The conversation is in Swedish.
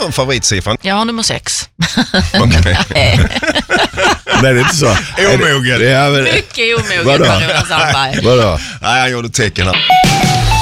någon favoritsiffra? Jag har nummer 6. Okay. Nej, det är inte så. Omogen. Mycket omogen. Vadå? Jonas Sandberg. Vadå? Nej, jag gjorde tecken här.